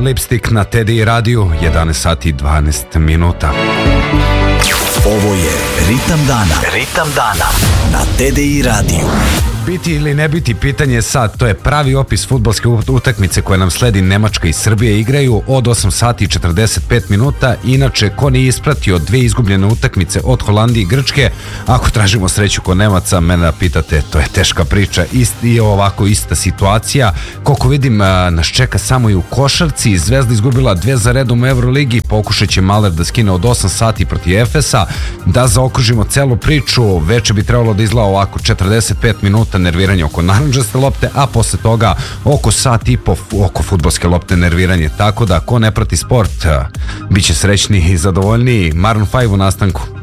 Lipstick na TDI radiju, 11 sati i 12 minuta. Ovo je Ritam dana. Ritam dana na TDI radiju. Biti ili ne biti, pitanje je sad. To je pravi opis fudbalske utakmice koje nam sledi. Nemačka i Srbije igraju od 8 sati i 45 minuta. Inače, ko nije ispratio dve izgubljene utakmice od Holandije i Grčke, ako tražimo sreću kod Nemaca, mene pitate, to je teška priča. I ovako ista situacija. Koliko vidim, nas čeka samo i u košarci. Zvezda izgubila 2 za redom u Euroligi. Pokušat će Maler da skine od 8 sati protiv Efesa. Da zaokružimo celu priču, veče bi trebalo da izgleda ovako 45 minuta nerviranje oko narandžaste lopte, a posle toga oko sat i po oko fudbalske lopte nerviranje. Tako da ko ne prati sport, bit će srećni i zadovoljniji. Maroon 5 u nastanku.